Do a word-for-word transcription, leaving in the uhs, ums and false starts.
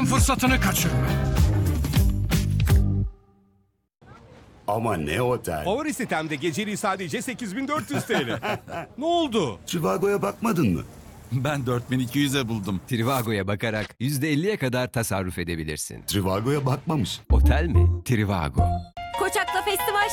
Sakın fırsatını kaçırma. Ama ne otel? Favori sitemde geceliği sadece sekiz bin dört yüz T L. Ne oldu? Trivago'ya bakmadın mı? Ben dört bin iki yüze buldum. Trivago'ya bakarak yüzde elliye kadar tasarruf edebilirsin. Trivago'ya bakmamış. Otel mi? Trivago. Koçak'ta festival